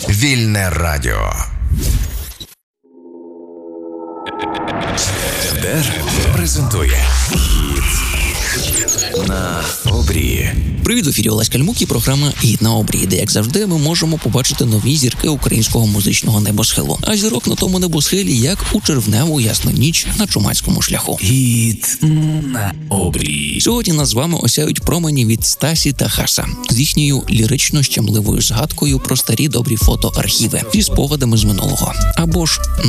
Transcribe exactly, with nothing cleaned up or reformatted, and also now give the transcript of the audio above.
Вільне радіо. ТЕД презентує «Гід на обрії». Привіт, в ефірі Олесь Кальмук і програма «Гід на обрії», де, як завжди, ми можемо побачити нові зірки українського музичного небосхилу. А зірок на тому небосхилі, як у червневу ясну ніч на чумацькому шляху. «Гід на обрії». Сьогодні нас з вами осяють промені від Стасі та Хаса з їхньою лірично-щемливою згадкою про старі добрі фотоархіви зі спогадами з минулого. Або ж